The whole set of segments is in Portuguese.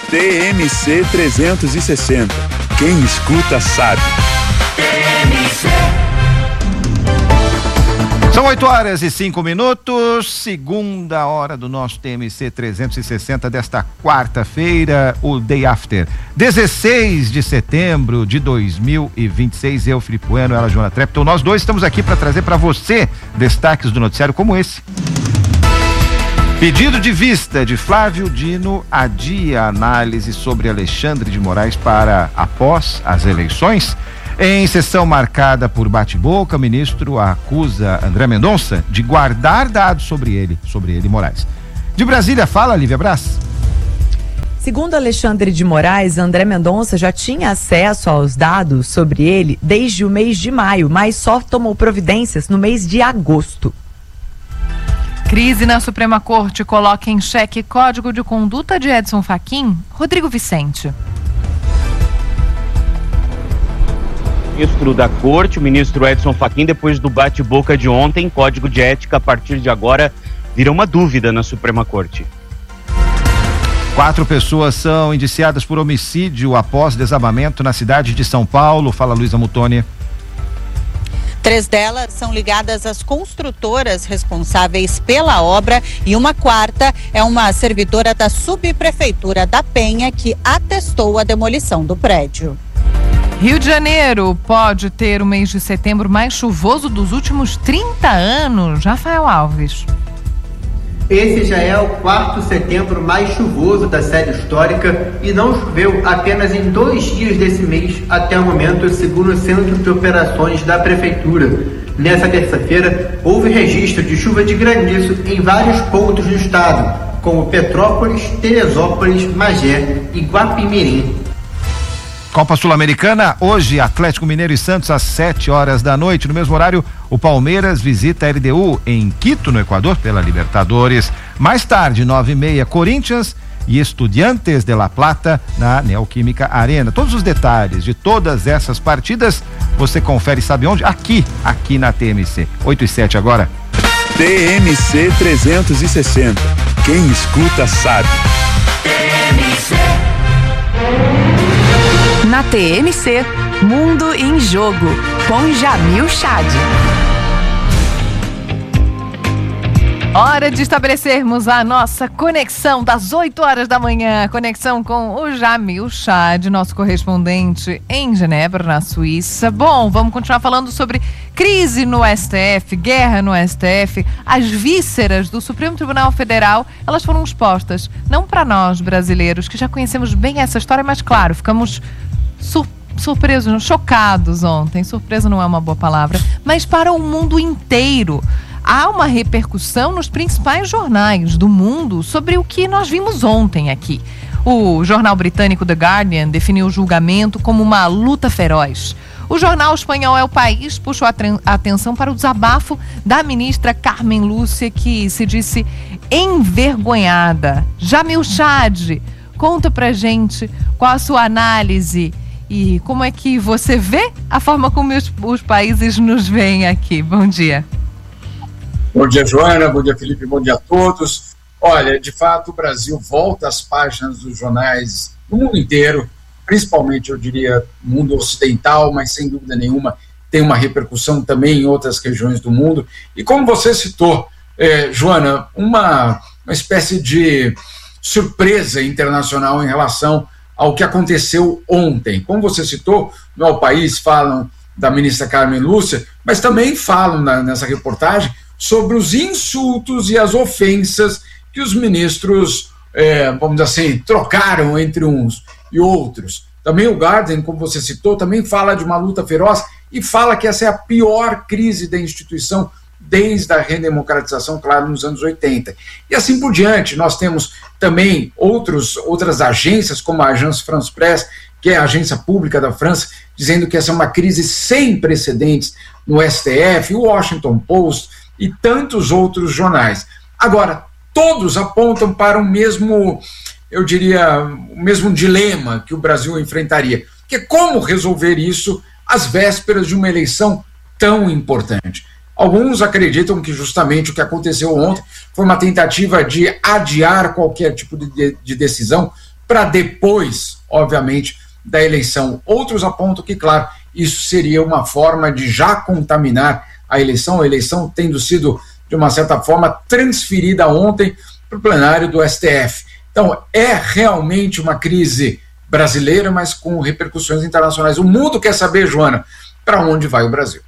TMC 360. Quem escuta sabe. São 8h05, segunda hora do nosso TMC 360 desta quarta-feira, o Day After, 16 de setembro de 2026. Eu, Felipe Bueno, ela, Joana Trepton, nós dois estamos aqui para trazer para você destaques do noticiário como esse. Pedido de vista de Flávio Dino adia a análise sobre Alexandre de Moraes para após as eleições. Em sessão marcada por bate-boca, o ministro acusa André Mendonça de guardar dados sobre ele, Moraes. De Brasília, fala Lívia Braz. Segundo Alexandre de Moraes, André Mendonça já tinha acesso aos dados sobre ele desde o mês de maio, mas só tomou providências no mês de agosto. Crise na Suprema Corte coloca em xeque código de conduta de Edson Fachin. Rodrigo Vicente. Ministro da Corte, o ministro Edson Fachin, depois do bate-boca de ontem, código de ética a partir de agora vira uma dúvida na Suprema Corte. 4 pessoas são indiciadas por homicídio após desabamento na cidade de São Paulo. Fala Luísa Mutoni. 3 delas são ligadas às construtoras responsáveis pela obra e uma quarta é uma servidora da subprefeitura da Penha que atestou a demolição do prédio. Rio de Janeiro pode ter o mês de setembro mais chuvoso dos últimos 30 anos. Rafael Alves. Esse já é o 4º setembro mais chuvoso da série histórica e não choveu apenas em 2 dias desse mês até o momento, segundo o Centro de Operações da Prefeitura. Nessa terça-feira, houve registro de chuva de granizo em vários pontos do estado, como Petrópolis, Teresópolis, Magé e Guapimirim. Copa Sul-Americana, hoje Atlético Mineiro e Santos às 7h da noite. No mesmo horário, o Palmeiras visita a LDU em Quito, no Equador, pela Libertadores. Mais tarde, 9h30, Corinthians e Estudiantes de La Plata na Neoquímica Arena. Todos os detalhes de todas essas partidas você confere, sabe onde? Aqui na TMC. 8h07 agora. TMC 360. Quem escuta sabe. Na TMC, Mundo em Jogo, com Jamil Chad. Hora de estabelecermos a nossa conexão das 8h da manhã, conexão com o Jamil Chad, nosso correspondente em Genebra, na Suíça. Bom, vamos continuar falando sobre crise no STF, guerra no STF. As vísceras do Supremo Tribunal Federal, elas foram expostas, não para nós brasileiros, que já conhecemos bem essa história, mas claro, ficamos surpresos, chocados ontem. Surpresa não é uma boa palavra, mas para o mundo inteiro. Há uma repercussão nos principais jornais do mundo sobre o que nós vimos ontem aqui. O jornal britânico The Guardian definiu o julgamento como uma luta feroz. O jornal espanhol El País puxou a atenção para o desabafo da ministra Carmen Lúcia, que se disse envergonhada. Jamil Chad, conta pra gente qual a sua análise e como é que você vê a forma como os países nos veem aqui. Bom dia. Bom dia, Joana. Bom dia, Felipe. Bom dia a todos. Olha, de fato, o Brasil volta às páginas dos jornais no mundo inteiro, principalmente, eu diria, no mundo ocidental, mas sem dúvida nenhuma tem uma repercussão também em outras regiões do mundo. E como você citou, Joana, uma espécie de surpresa internacional em relação ao que aconteceu ontem. Como você citou, no El País falam da ministra Carmen Lúcia, mas também falam nessa reportagem sobre os insultos e as ofensas que os ministros, vamos dizer assim, trocaram entre uns e outros. Também o Guardian, como você citou, também fala de uma luta feroz e fala que essa é a pior crise da instituição desde a redemocratização, claro, nos anos 80. E assim por diante, nós temos também outras agências, como a Agence France Presse, que é a agência pública da França, dizendo que essa é uma crise sem precedentes no STF, o Washington Post e tantos outros jornais. Agora, todos apontam para o mesmo, eu diria, o mesmo dilema que o Brasil enfrentaria, que é como resolver isso às vésperas de uma eleição tão importante. Alguns acreditam que justamente o que aconteceu ontem foi uma tentativa de adiar qualquer tipo de decisão para depois, obviamente, da eleição. Outros apontam que, claro, isso seria uma forma de já contaminar a eleição tendo sido, de uma certa forma, transferida ontem para o plenário do STF. Então, é realmente uma crise brasileira, mas com repercussões internacionais. O mundo quer saber, Joana, para onde vai o Brasil.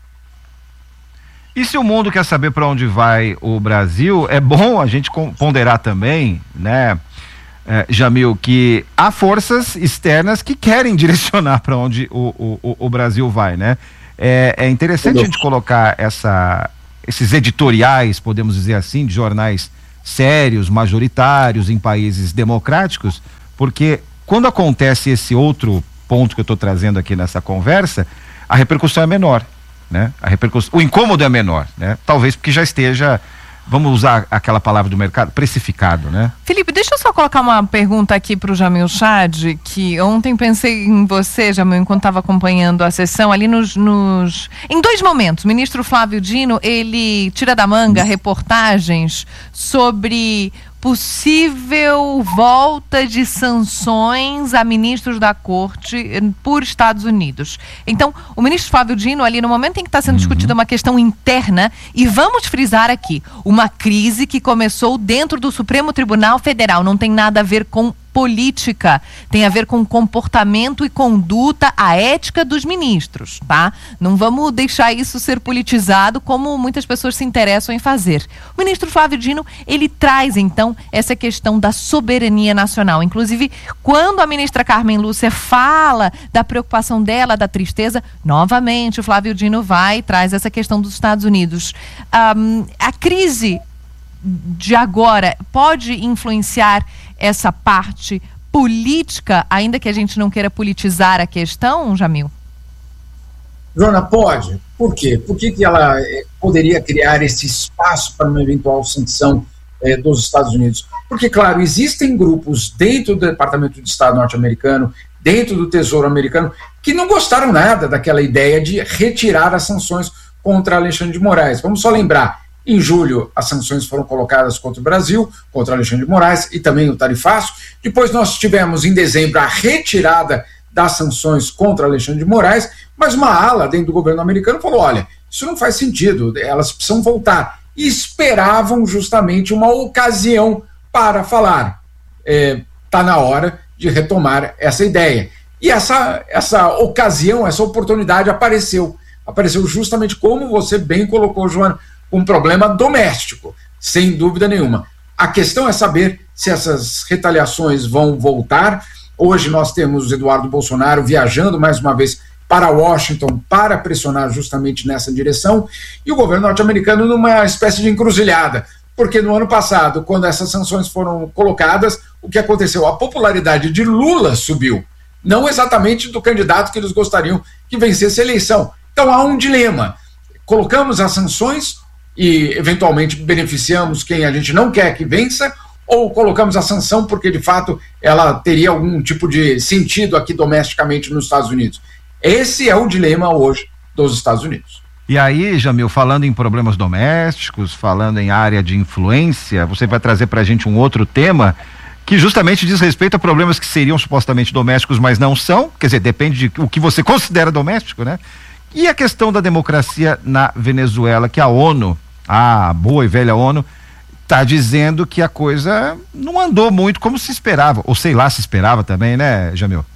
E se o mundo quer saber para onde vai o Brasil, é bom a gente ponderar também, né, Jamil, que há forças externas que querem direcionar para onde o Brasil vai, né? É interessante a gente colocar esses editoriais, podemos dizer assim, de jornais sérios, majoritários em países democráticos, porque quando acontece esse outro ponto que eu estou trazendo aqui nessa conversa, a repercussão é menor, né? O incômodo é menor, né? Talvez porque já esteja, vamos usar aquela palavra do mercado, precificado, né? Felipe, deixa eu só colocar uma pergunta aqui para o Jamil Chad, que ontem pensei em você, Jamil, enquanto estava acompanhando a sessão, ali em dois momentos. O ministro Flávio Dino, ele tira da manga reportagens sobre possível volta de sanções a ministros da corte por Estados Unidos. Então, o ministro Flávio Dino, ali no momento em que está sendo discutida uma questão interna, e vamos frisar aqui, uma crise que começou dentro do Supremo Tribunal Federal, não tem nada a ver com política, tem a ver com comportamento e conduta, a ética dos ministros, tá? Não vamos deixar isso ser politizado como muitas pessoas se interessam em fazer. O ministro Flávio Dino, ele traz então essa questão da soberania nacional. Inclusive, quando a ministra Carmen Lúcia fala da preocupação dela, da tristeza, novamente o Flávio Dino vai e traz essa questão dos Estados Unidos. A crise de agora pode influenciar essa parte política, ainda que a gente não queira politizar a questão, Jamil? Joana, pode. Por quê? Por que ela poderia criar esse espaço para uma eventual sanção dos Estados Unidos? Porque, claro, existem grupos dentro do Departamento de Estado norte-americano, dentro do Tesouro americano, que não gostaram nada daquela ideia de retirar as sanções contra Alexandre de Moraes. Vamos só lembrar, em julho, as sanções foram colocadas contra o Brasil, contra Alexandre de Moraes e também o tarifaço. Depois nós tivemos, em dezembro, a retirada das sanções contra Alexandre de Moraes, mas uma ala dentro do governo americano falou, olha, isso não faz sentido, elas precisam voltar. E esperavam justamente uma ocasião para falar. Está na hora de retomar essa ideia. E essa ocasião, essa oportunidade apareceu. Apareceu justamente como você bem colocou, Joana, um problema doméstico, sem dúvida nenhuma. A questão é saber se essas retaliações vão voltar. Hoje nós temos Eduardo Bolsonaro viajando mais uma vez para Washington para pressionar justamente nessa direção, e o governo norte-americano numa espécie de encruzilhada, porque no ano passado, quando essas sanções foram colocadas, o que aconteceu? A popularidade de Lula subiu, não exatamente do candidato que eles gostariam que vencesse a eleição. Então há um dilema. Colocamos as sanções e eventualmente beneficiamos quem a gente não quer que vença, ou colocamos a sanção porque de fato ela teria algum tipo de sentido aqui domesticamente nos Estados Unidos. Esse é o dilema hoje dos Estados Unidos. E aí, Jamil, falando em problemas domésticos, falando em área de influência, você vai trazer pra gente um outro tema que justamente diz respeito a problemas que seriam supostamente domésticos, mas não são, quer dizer, depende de o que você considera doméstico, né? E a questão da democracia na Venezuela, que a ONU, a boa e velha ONU, está dizendo que a coisa não andou muito como se esperava, ou sei lá, se esperava também, né, Jamil?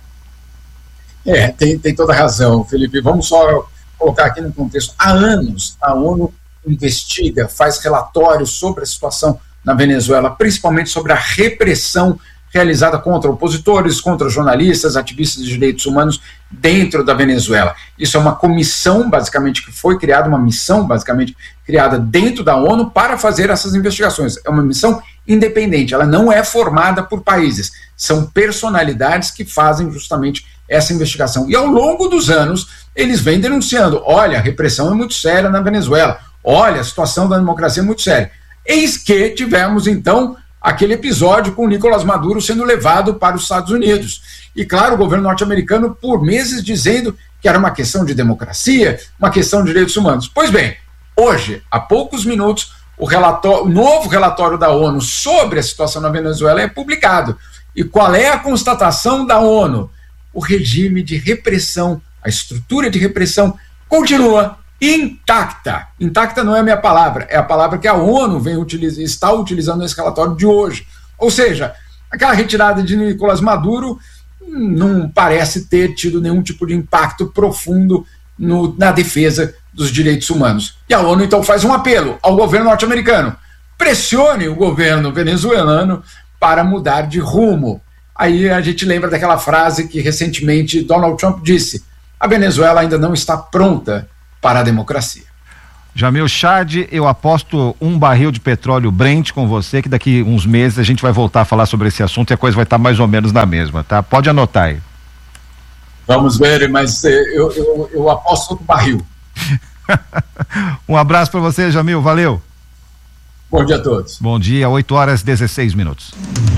Tem toda razão, Felipe. Vamos só colocar aqui no contexto. Há anos a ONU investiga, faz relatórios sobre a situação na Venezuela, principalmente sobre a repressão realizada contra opositores, contra jornalistas, ativistas de direitos humanos dentro da Venezuela. Isso é uma comissão, basicamente, que foi criada, uma missão, basicamente, criada dentro da ONU para fazer essas investigações. É uma missão independente, ela não é formada por países, são personalidades que fazem justamente essa investigação. E ao longo dos anos, eles vêm denunciando, olha, a repressão é muito séria na Venezuela, olha, a situação da democracia é muito séria. Eis que tivemos, então, aquele episódio com o Nicolás Maduro sendo levado para os Estados Unidos. E, claro, o governo norte-americano, por meses, dizendo que era uma questão de democracia, uma questão de direitos humanos. Pois bem, hoje, há poucos minutos, o novo relatório da ONU sobre a situação na Venezuela é publicado. E qual é a constatação da ONU? O regime de repressão, a estrutura de repressão continua intacta. Intacta não é a minha palavra, é a palavra que a ONU está utilizando nesse relatório de hoje. Ou seja, aquela retirada de Nicolás Maduro não parece ter tido nenhum tipo de impacto profundo na defesa dos direitos humanos. E a ONU então faz um apelo ao governo norte-americano: pressione o governo venezuelano para mudar de rumo. Aí a gente lembra daquela frase que recentemente Donald Trump disse: a Venezuela ainda não está pronta para a democracia. Jamil Chad, eu aposto um barril de petróleo Brent com você, que daqui uns meses a gente vai voltar a falar sobre esse assunto e a coisa vai estar mais ou menos na mesma, tá? Pode anotar aí. Vamos ver, mas eu aposto no barril. Um abraço para você, Jamil, valeu. Bom dia a todos. Bom dia, 8h16.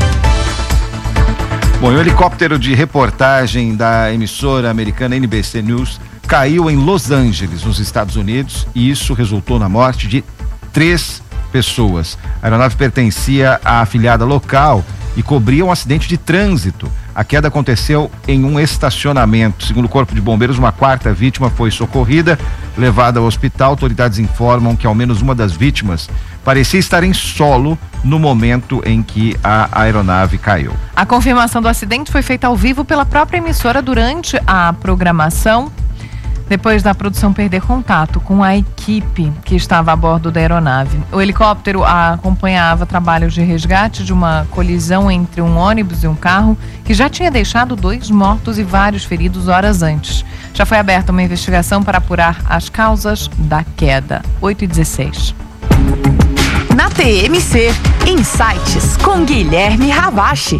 Bom, o helicóptero de reportagem da emissora americana NBC News caiu em Los Angeles, nos Estados Unidos, e isso resultou na morte de 3 pessoas. A aeronave pertencia à afiliada local e cobria um acidente de trânsito. A queda aconteceu em um estacionamento. Segundo o Corpo de Bombeiros, uma 4ª vítima foi socorrida, levada ao hospital. Autoridades informam que ao menos uma das vítimas parecia estar em solo no momento em que a aeronave caiu. A confirmação do acidente foi feita ao vivo pela própria emissora durante a programação, depois da produção perder contato com a equipe que estava a bordo da aeronave. O helicóptero acompanhava trabalhos de resgate de uma colisão entre um ônibus e um carro que já tinha deixado 2 mortos e vários feridos horas antes. Já foi aberta uma investigação para apurar as causas da queda. 8h16. Na TMC, Insights com Guilherme Ravache.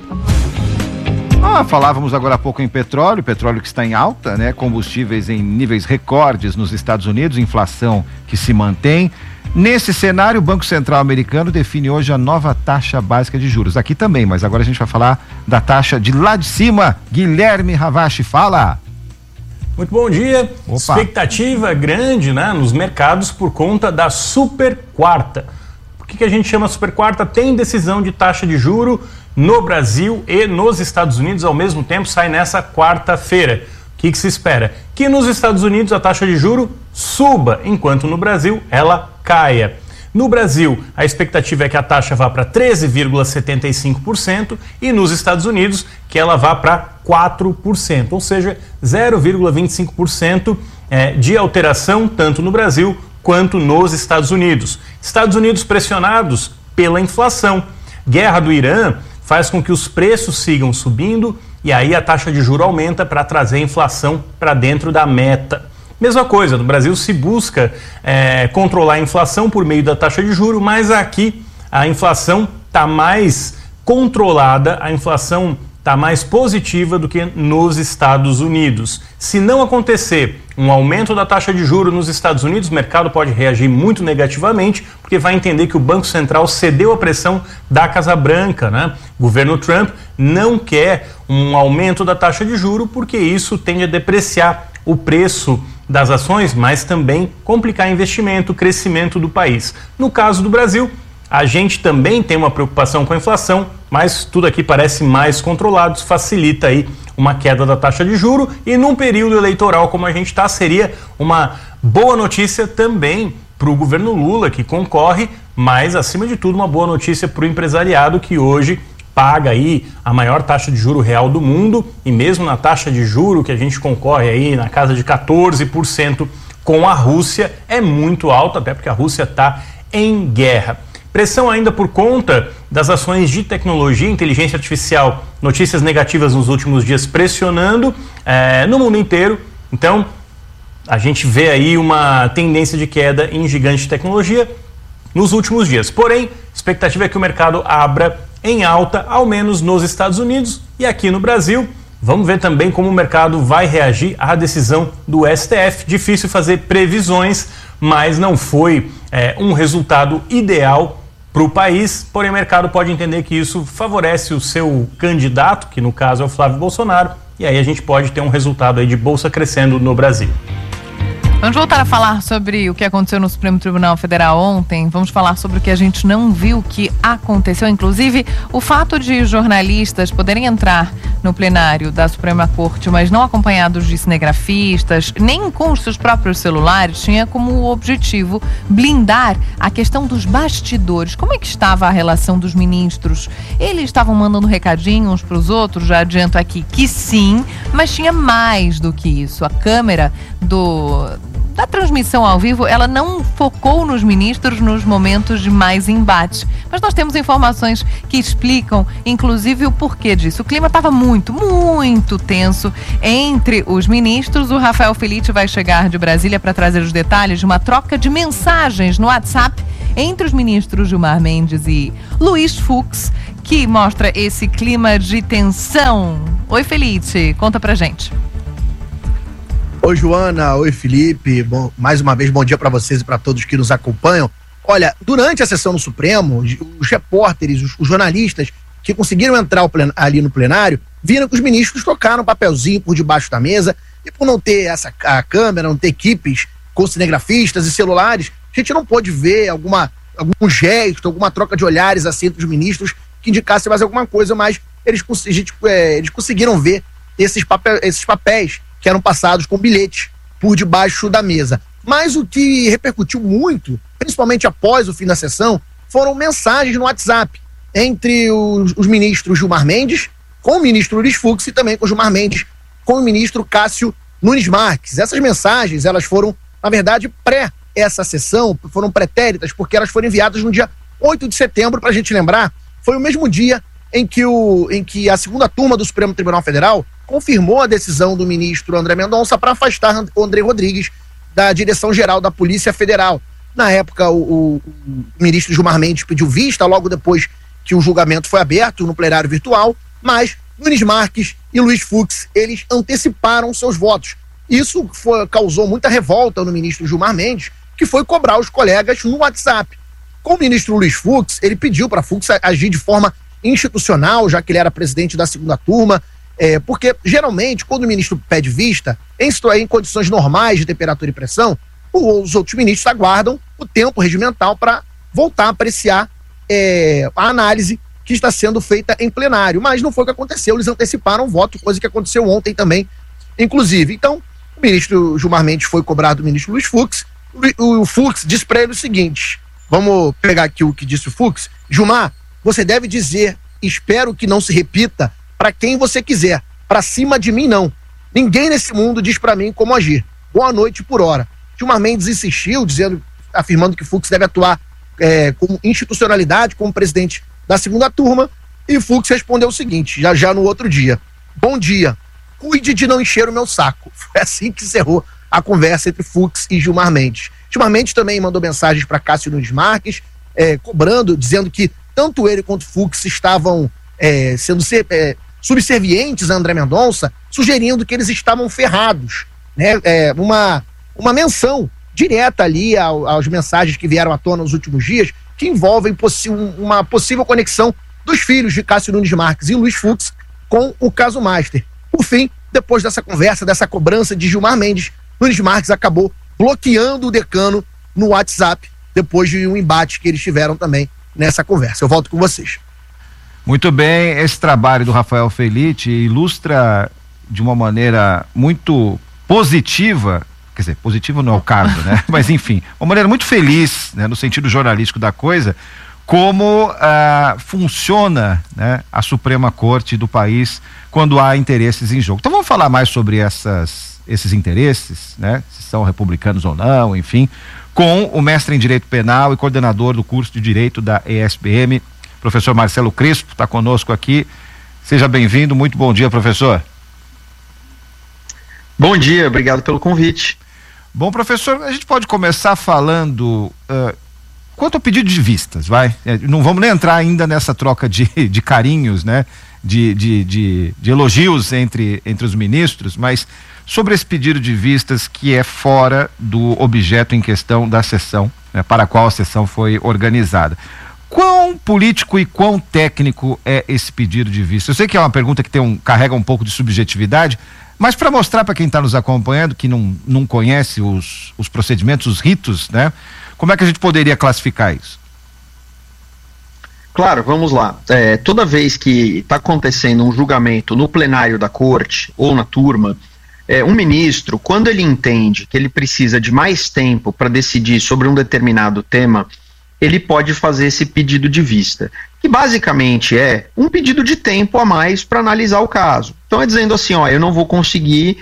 Falávamos agora há pouco em petróleo que está em alta, né? Combustíveis em níveis recordes nos Estados Unidos, inflação que se mantém. Nesse cenário, o Banco Central americano define hoje a nova taxa básica de juros. Aqui também, mas agora a gente vai falar da taxa de lá de cima. Guilherme Ravache, fala! Muito bom dia. Opa. Expectativa grande, né, nos mercados por conta da super quarta. Por que a gente chama super quarta? Tem decisão de taxa de juro no Brasil e nos Estados Unidos ao mesmo tempo, sai nessa quarta-feira. O que se espera? Que nos Estados Unidos a taxa de juro suba, enquanto no Brasil ela caia. No Brasil, a expectativa é que a taxa vá para 13,75% e nos Estados Unidos que ela vá para 4%, ou seja, 0,25% de alteração tanto no Brasil quanto nos Estados Unidos. Estados Unidos pressionados pela inflação. Guerra do Irã faz com que os preços sigam subindo e aí a taxa de juro aumenta para trazer a inflação para dentro da meta. Mesma coisa, no Brasil se busca controlar a inflação por meio da taxa de juro, mas aqui a inflação está mais controlada, a inflação está mais positiva do que nos Estados Unidos. Se não acontecer um aumento da taxa de juros nos Estados Unidos, o mercado pode reagir muito negativamente, porque vai entender que o Banco Central cedeu à pressão da Casa Branca, né? O governo Trump não quer um aumento da taxa de juros, porque isso tende a depreciar o preço das ações, mas também complicar investimento, crescimento do país. No caso do Brasil, a gente também tem uma preocupação com a inflação, mas tudo aqui parece mais controlado, isso facilita aí uma queda da taxa de juro e num período eleitoral como a gente está, seria uma boa notícia também para o governo Lula, que concorre, mas acima de tudo uma boa notícia para o empresariado que hoje paga aí a maior taxa de juro real do mundo e mesmo na taxa de juro que a gente concorre aí na casa de 14% com a Rússia é muito alta, até porque a Rússia está em guerra. Pressão ainda por conta das ações de tecnologia, inteligência artificial, notícias negativas nos últimos dias pressionando no mundo inteiro. Então, a gente vê aí uma tendência de queda em gigante de tecnologia nos últimos dias. Porém, a expectativa é que o mercado abra em alta, ao menos nos Estados Unidos e aqui no Brasil. Vamos ver também como o mercado vai reagir à decisão do STF. Difícil fazer previsões, mas não foi um resultado ideal para o país, porém o mercado pode entender que isso favorece o seu candidato, que no caso é o Flávio Bolsonaro, e aí a gente pode ter um resultado aí de bolsa crescendo no Brasil. Vamos voltar a falar sobre o que aconteceu no Supremo Tribunal Federal ontem. Vamos falar sobre o que a gente não viu que aconteceu. Inclusive, o fato de jornalistas poderem entrar no plenário da Suprema Corte, mas não acompanhados de cinegrafistas, nem com os seus próprios celulares, tinha como objetivo blindar a questão dos bastidores. Como é que estava a relação dos ministros? Eles estavam mandando recadinho uns para os outros? Já adianto aqui que sim, mas tinha mais do que isso. A câmera da transmissão ao vivo, ela não focou nos ministros nos momentos de mais embate. Mas nós temos informações que explicam, inclusive, o porquê disso. O clima estava muito, muito tenso entre os ministros. O Rafael Felitti vai chegar de Brasília para trazer os detalhes de uma troca de mensagens no WhatsApp entre os ministros Gilmar Mendes e Luiz Fux, que mostra esse clima de tensão. Oi, Felitti, conta pra gente. Oi, Joana. Oi, Felipe. Bom, mais uma vez, bom dia para vocês e para todos que nos acompanham. Olha, durante a sessão no Supremo, os repórteres, os jornalistas que conseguiram entrar ali no plenário, viram que os ministros tocaram um papelzinho por debaixo da mesa, e por não ter a câmera, não ter equipes com cinegrafistas e celulares, a gente não pôde ver algum gesto, alguma troca de olhares assim entre os ministros que indicasse mais alguma coisa, mas eles conseguiram ver esses papéis que eram passados com bilhetes por debaixo da mesa. Mas o que repercutiu muito, principalmente após o fim da sessão, foram mensagens no WhatsApp entre os ministros Gilmar Mendes, com o ministro Luiz Fux, e também com o Gilmar Mendes, com o ministro Cássio Nunes Marques. Essas mensagens, elas foram, na verdade, essa sessão, foram pretéritas, porque elas foram enviadas no dia 8 de setembro, para a gente lembrar, foi o mesmo dia em que a segunda turma do Supremo Tribunal Federal confirmou a decisão do ministro André Mendonça para afastar o André Rodrigues da Direção-Geral da Polícia Federal. Na época, o ministro Gilmar Mendes pediu vista logo depois que o julgamento foi aberto no plenário virtual, mas Nunes Marques e Luiz Fux, eles anteciparam seus votos. Isso causou muita revolta no ministro Gilmar Mendes, que foi cobrar os colegas no WhatsApp. Com o ministro Luiz Fux, ele pediu para Fux agir de forma institucional, já que ele era presidente da segunda turma, porque geralmente quando o ministro pede vista, em condições normais de temperatura e pressão, os outros ministros aguardam o tempo regimental para voltar a apreciar a análise que está sendo feita em plenário, mas não foi o que aconteceu, eles anteciparam o voto, coisa que aconteceu ontem também, inclusive. Então, o ministro Gilmar Mendes foi cobrar do ministro Luiz Fux, o Fux disse para ele o seguinte, vamos pegar aqui o que disse o Fux: Gilmar, você deve dizer, espero que não se repita, para quem você quiser, para cima de mim não. Ninguém nesse mundo diz para mim como agir. Boa noite por hora. Gilmar Mendes insistiu, afirmando que Fux deve atuar com institucionalidade, como presidente da segunda turma, e Fux respondeu o seguinte, já no outro dia: bom dia, cuide de não encher o meu saco. Foi assim que encerrou a conversa entre Fux e Gilmar Mendes. Gilmar Mendes também mandou mensagens para Cássio Nunes Marques, cobrando, dizendo que tanto ele quanto Fux estavam sendo subservientes a André Mendonça, sugerindo que eles estavam ferrados, né? Uma menção direta ali às mensagens que vieram à tona nos últimos dias, que envolvem uma possível conexão dos filhos de Cássio Nunes Marques e Luiz Fux com o caso Master. Por fim, depois dessa conversa, dessa cobrança de Gilmar Mendes, Nunes Marques acabou bloqueando o decano no WhatsApp, depois de um embate que eles tiveram também nessa conversa. Eu volto com vocês. Muito bem, esse trabalho do Rafael Felitti ilustra de uma maneira muito positiva, quer dizer, positivo não é o caso, né? Mas enfim, uma maneira muito feliz, né, no sentido jornalístico da coisa, como funciona, né, a Suprema Corte do país quando há interesses em jogo. Então vamos falar mais sobre esses interesses, né, se são republicanos ou não, enfim, com o mestre em Direito Penal e coordenador do curso de Direito da ESPM, professor Marcelo Crispo, está conosco aqui. Seja bem-vindo, muito bom dia, professor. Bom dia, obrigado pelo convite. Bom, professor, a gente pode começar falando quanto ao pedido de vistas, vai? Não vamos nem entrar ainda nessa troca de carinhos, né? De elogios entre os ministros, mas sobre esse pedido de vistas que é fora do objeto em questão da sessão, né, para a qual a sessão foi organizada. Quão político e quão técnico é esse pedido de vista? Eu sei que é uma pergunta que carrega um pouco de subjetividade, mas para mostrar para quem está nos acompanhando, que não conhece os procedimentos, os ritos, né? Como é que a gente poderia classificar isso? Claro, vamos lá. Toda vez que está acontecendo um julgamento no plenário da corte ou na turma, um ministro, quando ele entende que ele precisa de mais tempo para decidir sobre um determinado tema, ele pode fazer esse pedido de vista, que basicamente é um pedido de tempo a mais para analisar o caso. Então é dizendo assim, eu não vou conseguir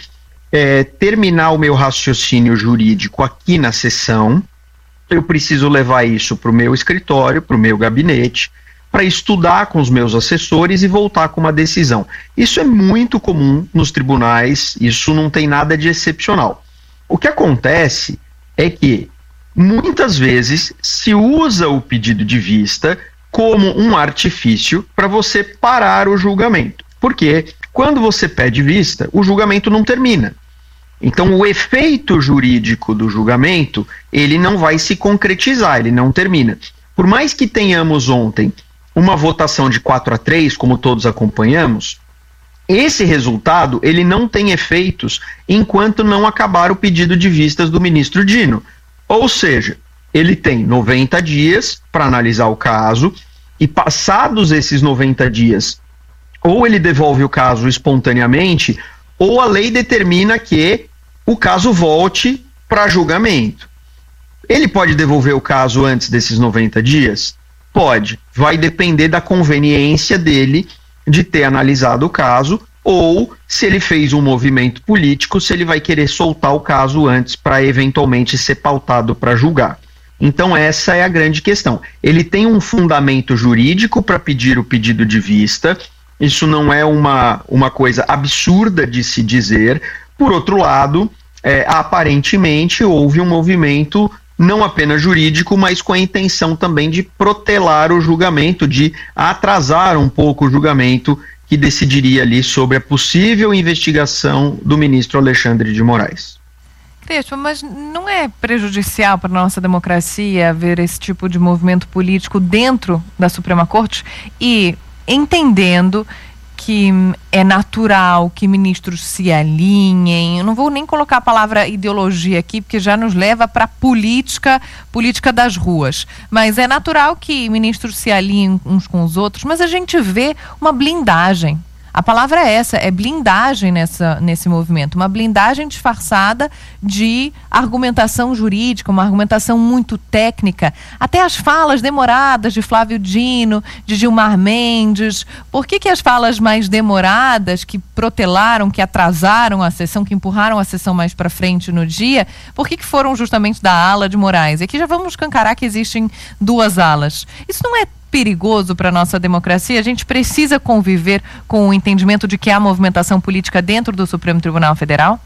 terminar o meu raciocínio jurídico aqui na sessão, eu preciso levar isso para o meu escritório, para o meu gabinete, para estudar com os meus assessores e voltar com uma decisão. Isso é muito comum nos tribunais, isso não tem nada de excepcional. O que acontece é que muitas vezes se usa o pedido de vista como um artifício para você parar o julgamento. Porque quando você pede vista, o julgamento não termina. Então o efeito jurídico do julgamento, ele não vai se concretizar, ele não termina. Por mais que tenhamos ontem uma votação de 4-3, como todos acompanhamos, esse resultado ele não tem efeitos enquanto não acabar o pedido de vistas do ministro Dino. Ou seja, ele tem 90 dias para analisar o caso e passados esses 90 dias, ou ele devolve o caso espontaneamente, ou a lei determina que o caso volte para julgamento. Ele pode devolver o caso antes desses 90 dias? Pode. Vai depender da conveniência dele de ter analisado o caso, ou se ele fez um movimento político, se ele vai querer soltar o caso antes para eventualmente ser pautado para julgar. Então essa é a grande questão. Ele tem um fundamento jurídico para pedir o pedido de vista, isso não é uma coisa absurda de se dizer. Por outro lado, aparentemente houve um movimento não apenas jurídico, mas com a intenção também de protelar o julgamento, de atrasar um pouco o julgamento que decidiria ali sobre a possível investigação do ministro Alexandre de Moraes. Crespo, mas não é prejudicial para a nossa democracia ver esse tipo de movimento político dentro da Suprema Corte e entendendo que é natural que ministros se alinhem? Eu não vou nem colocar a palavra ideologia aqui, porque já nos leva para a política das ruas. Mas é natural que ministros se alinhem uns com os outros, mas a gente vê uma blindagem. A palavra é essa, é blindagem nesse movimento, uma blindagem disfarçada de argumentação jurídica, uma argumentação muito técnica, até as falas demoradas de Flávio Dino, de Gilmar Mendes. Por que as falas mais demoradas, que protelaram, que atrasaram a sessão, que empurraram a sessão mais para frente no dia, por que foram justamente da ala de Moraes? E aqui já vamos escancarar que existem duas alas. Isso não é perigoso para a nossa democracia? A gente precisa conviver com o entendimento de que há movimentação política dentro do Supremo Tribunal Federal?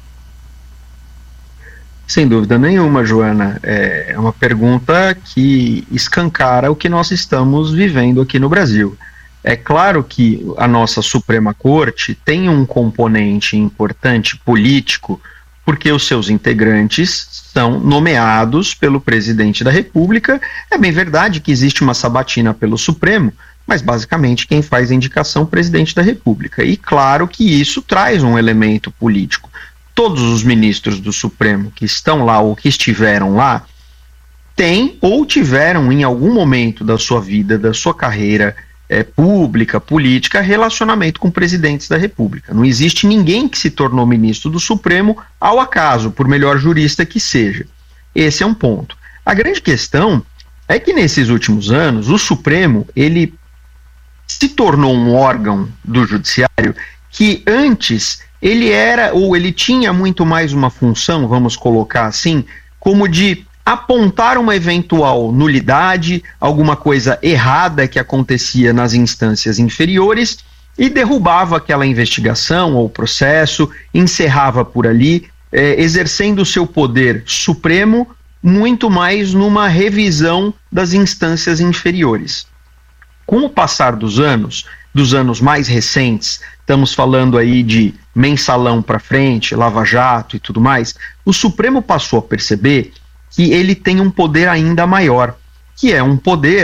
Sem dúvida nenhuma, Joana. É uma pergunta que escancara o que nós estamos vivendo aqui no Brasil. É claro que a nossa Suprema Corte tem um componente importante político, porque os seus integrantes são nomeados pelo presidente da República. É bem verdade que existe uma sabatina pelo Supremo, mas basicamente quem faz a indicação é o presidente da República. E claro que isso traz um elemento político. Todos os ministros do Supremo que estão lá ou que estiveram lá têm ou tiveram em algum momento da sua vida, da sua carreira pública, política, relacionamento com presidentes da República. Não existe ninguém que se tornou ministro do Supremo ao acaso, por melhor jurista que seja. Esse é um ponto. A grande questão é que nesses últimos anos, o Supremo, ele se tornou um órgão do judiciário que antes ele era, ou ele tinha muito mais uma função, vamos colocar assim, como de apontar uma eventual nulidade, alguma coisa errada que acontecia nas instâncias inferiores e derrubava aquela investigação ou processo, encerrava por ali, exercendo o seu poder supremo muito mais numa revisão das instâncias inferiores. Com o passar dos anos mais recentes, estamos falando aí de mensalão para frente, Lava Jato e tudo mais, o Supremo passou a perceber que ele tem um poder ainda maior, que é um poder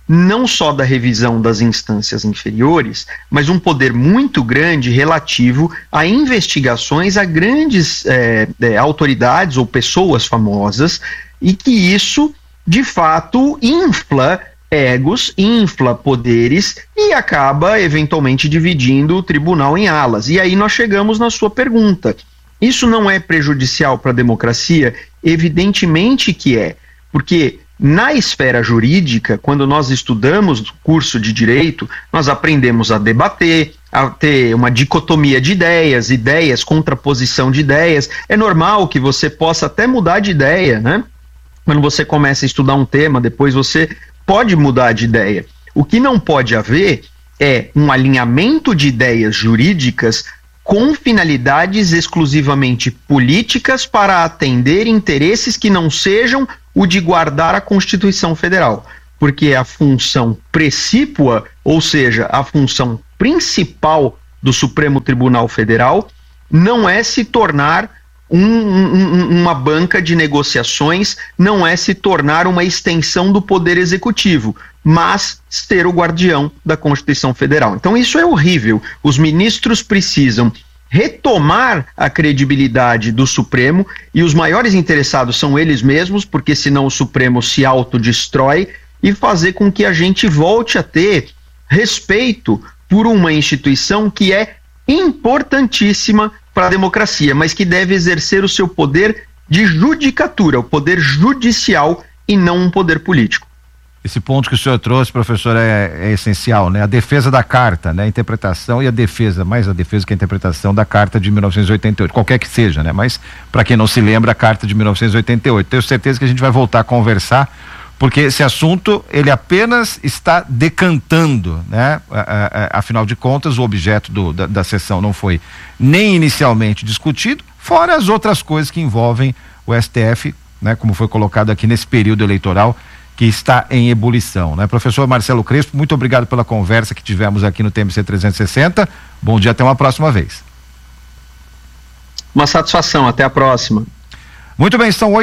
não só da revisão das instâncias inferiores, mas um poder muito grande relativo a investigações a grandes autoridades ou pessoas famosas, e que isso, de fato, infla egos, infla poderes e acaba, eventualmente, dividindo o tribunal em alas. E aí nós chegamos na sua pergunta. Isso não é prejudicial para a democracia? Evidentemente que é, porque na esfera jurídica, quando nós estudamos o curso de direito, nós aprendemos a debater, a ter uma dicotomia de ideias, contraposição de ideias. É normal que você possa até mudar de ideia, né? Quando você começa a estudar um tema, depois você pode mudar de ideia. O que não pode haver é um alinhamento de ideias jurídicas com finalidades exclusivamente políticas para atender interesses que não sejam o de guardar a Constituição Federal. Porque a função precípua, ou seja, a função principal do Supremo Tribunal Federal, não é se tornar uma banca de negociações, não é se tornar uma extensão do Poder Executivo, mas ser o guardião da Constituição Federal. Então isso é horrível. Os ministros precisam retomar a credibilidade do Supremo, e os maiores interessados são eles mesmos, porque senão o Supremo se autodestrói, e fazer com que a gente volte a ter respeito por uma instituição que é importantíssima para a democracia, mas que deve exercer o seu poder de judicatura, o poder judicial, e não um poder político. Esse ponto que o senhor trouxe, professor, é essencial, né? A defesa da carta, né? A interpretação e a defesa, mais a defesa que a interpretação da carta de 1988, qualquer que seja, né? Mas, para quem não se lembra, a carta de 1988. Tenho certeza que a gente vai voltar a conversar, porque esse assunto, ele apenas está decantando, né? Afinal de contas, o objeto da sessão não foi nem inicialmente discutido, fora as outras coisas que envolvem o STF, né? Como foi colocado aqui nesse período eleitoral que está em ebulição, né? Professor Marcelo Crespo, muito obrigado pela conversa que tivemos aqui no TMC 360. Bom dia, até uma próxima vez. Uma satisfação, até a próxima. Muito bem, são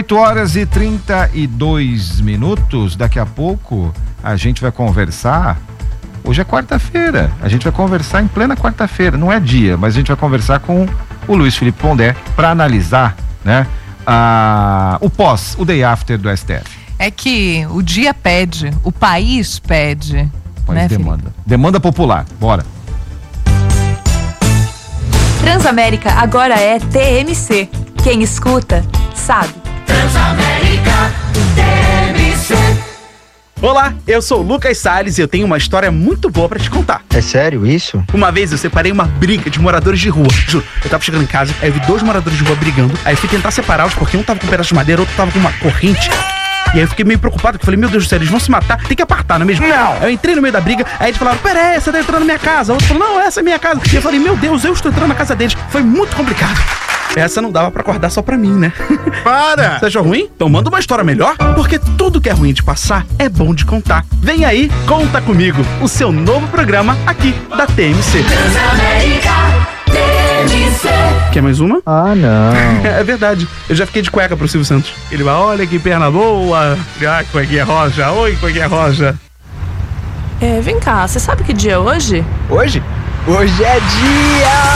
8h32. Daqui a pouco a gente vai conversar. Hoje é quarta-feira, a gente vai conversar em plena quarta-feira, não é dia, mas a gente vai conversar com o Luiz Felipe Pondé para analisar, né, o day after do STF. É que o dia pede, o país pede. O país, né, demanda. Felipe? Demanda popular, bora. Transamérica agora é TMC. Quem escuta, sabe. Transamérica TMC. Olá, eu sou o Lucas Salles e eu tenho uma história muito boa pra te contar. É sério isso? Uma vez eu separei uma briga de moradores de rua. Juro, eu tava chegando em casa, aí eu vi 2 moradores de rua brigando, aí eu fui tentar separá-los porque um tava com um pedaço de madeira, outro tava com uma corrente. E aí eu fiquei meio preocupado, porque eu falei, meu Deus do céu, eles vão se matar, tem que apartar, não é mesmo? Não! Eu entrei no meio da briga, aí eles falaram, pera aí, você tá entrando na minha casa. O outro falou, não, essa é minha casa. E eu falei, meu Deus, eu estou entrando na casa deles. Foi muito complicado. Essa não dava pra acordar só pra mim, né? Para! Você achou ruim? Então manda uma história melhor, porque tudo que é ruim de passar é bom de contar. Vem aí, Conta Comigo, o seu novo programa aqui da TMC. Quer mais uma? Ah, não. É verdade. Eu já fiquei de cueca pro Silvio Santos. Ele vai, olha que perna boa. Ah, cuequinha roja. Oi, cuequinha roja. Vem cá, você sabe que dia é hoje? Hoje? Hoje é dia...